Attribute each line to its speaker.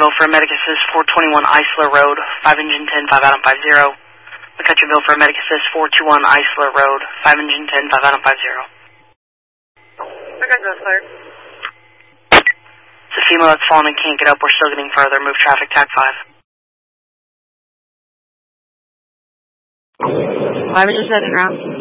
Speaker 1: bill for a medic assist 421 Isla Road, 5 engine 10, 5 Adam 50. We cut your bill for a medic assist 421 Isla Road, 5 engine 10, 5 Adam 50.
Speaker 2: Okay, that's clear.
Speaker 1: It's a female that's fallen and can't get up. We're still getting further. Move traffic, TAC 5.
Speaker 2: 5 engine 10, route.